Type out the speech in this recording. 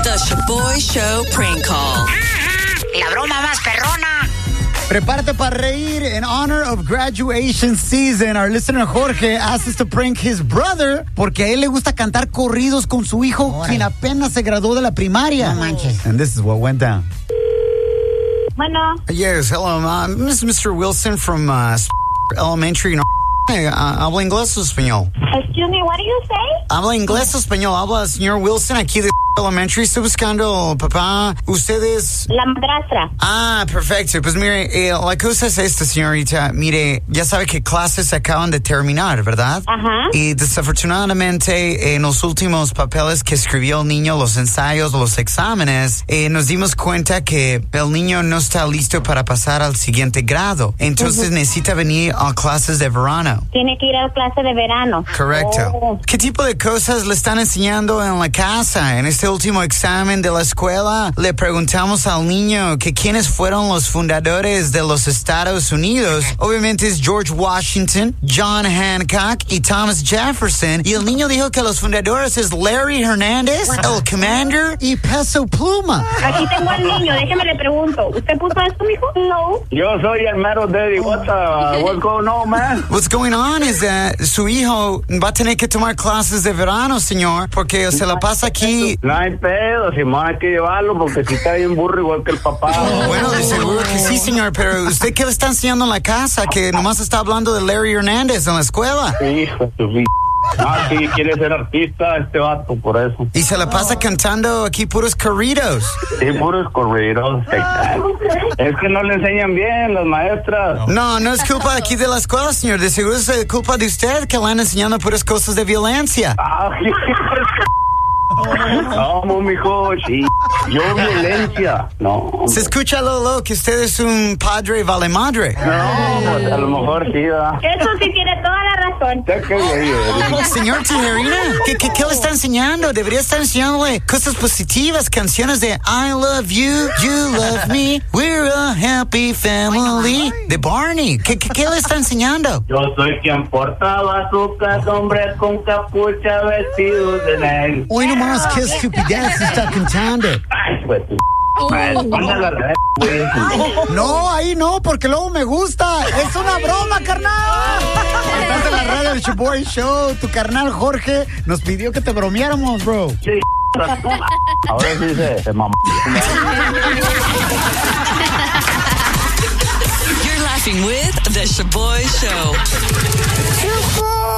The Shaboy Show prank call. La broma más perrona. Prepárate para reír. In honor of graduation season, our listener Jorge asked us to prank his brother porque a él le gusta cantar corridos con su hijo, quien apenas se graduó de la primaria. No manches. And this is what went down. Bueno. Yes, hello. This is Mr. Wilson from Elementary. ¿Habla inglés o español? Excuse me, what do you say? ¿Habla inglés o español? Habla señor Wilson aquí de Elementary. Estoy buscando, papá. Ustedes... La madrastra. Ah, perfecto. Pues mire, la cosa es esta, señorita. Mire, ya sabe que clases acaban de terminar, ¿verdad? Ajá. Y desafortunadamente, en los últimos papeles que escribió el niño, los ensayos, los exámenes, nos dimos cuenta que el niño no está listo para pasar al siguiente grado. Entonces necesita venir a clases de verano. Tiene que ir a clase de verano. Correcto. Oh. ¿Qué tipo de cosas le están enseñando en la casa? En este último examen de la escuela, le preguntamos al niño que quiénes fueron los fundadores de los Estados Unidos. Obviamente es George Washington, John Hancock y Thomas Jefferson. Y el niño dijo que los fundadores es Larry Hernández, el Commander y Peso Pluma. Aquí tengo al niño, déjeme le pregunto. ¿Usted puso esto, mijo? No. Yo soy el mero daddy. What's going on, man? What's going on is that su hijo va a tener que tomar clases de verano, señor, porque se la pasa aquí. No hay pedo, si más hay que llevarlo porque si está bien burro igual que el papá. Bueno, de seguro que sí, señor, pero ¿usted qué le está enseñando en la casa? Que nomás está hablando de Larry Hernández en la escuela. Hijo de tu sí, quiere ser artista este vato, por eso. Y se la pasa cantando aquí puros corridos. Sí, puros corridos. Es que no le enseñan bien las maestras. No, no es culpa aquí de la escuela, señor. De seguro es culpa de usted que le han enseñado puras cosas de violencia. No, mijo, sí. Yo violencia. No. Se escucha, Lolo, que usted es un padre vale madre. No, pues a lo mejor sí, ¿verdad? Eso sí tiene toda la razón. Señor Tijerina, ¿qué le está enseñando? Debería estar enseñándole cosas positivas, canciones de I love you, you love me, we're a happy family, de Barney. ¿Qué le está enseñando? Yo soy quien portaba su casa, hombre con capucha, vestido de negro. Hoy nomás, qué estupidez está cantando. Ay, pues No, ahí no, porque luego me gusta. Es una broma, carnal. Estás en la radio del Shaboy Show. Tu carnal Jorge nos pidió que te bromeáramos, bro. Sí, ahora sí se mamó. You're laughing with The Shaboy Show.